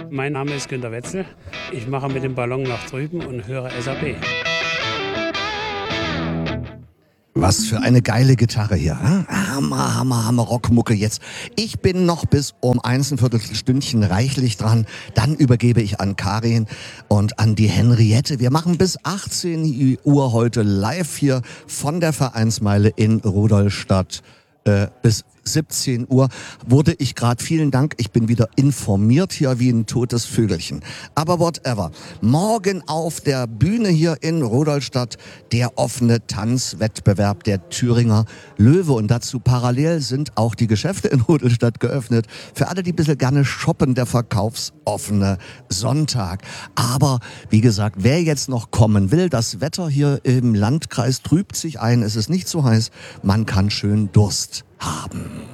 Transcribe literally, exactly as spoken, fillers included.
Mein Name ist Günter Wetzel. Ich mache mit dem Ballon nach drüben und höre S A B. Was für eine geile Gitarre hier. Hm? Hammer, Hammer, Hammer, Rockmucke jetzt. Ich bin noch bis um eins ein Viertelstündchen reichlich dran. Dann übergebe ich an Karin und an die Henriette. Wir machen bis achtzehn Uhr heute live hier von der Vereinsmeile in Rudolstadt. Äh, bis siebzehn Uhr wurde ich gerade, vielen Dank, ich bin wieder informiert hier wie ein totes Vögelchen. Aber whatever. Morgen auf der Bühne hier in Rudolstadt der offene Tanzwettbewerb der Thüringer Löwe. Und dazu parallel sind auch die Geschäfte in Rudolstadt geöffnet. Für alle, die ein bisschen gerne shoppen, der verkaufsoffene Sonntag. Aber wie gesagt, wer jetzt noch kommen will, das Wetter hier im Landkreis trübt sich ein. Es ist nicht so heiß, man kann schön Durst haben.